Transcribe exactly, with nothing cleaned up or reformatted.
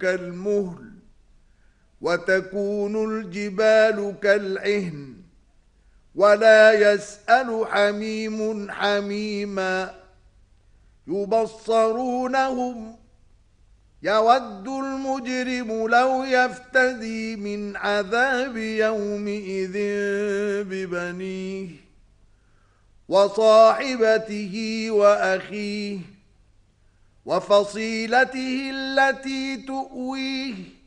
كالمهل وتكون الجبال كالعهن ولا يسأل حميم حميما يبصرونهم يود المجرم لو يفتدي من عذاب يومئذ ببنيه وصاحبته وأخيه وفصيلته التي تؤويه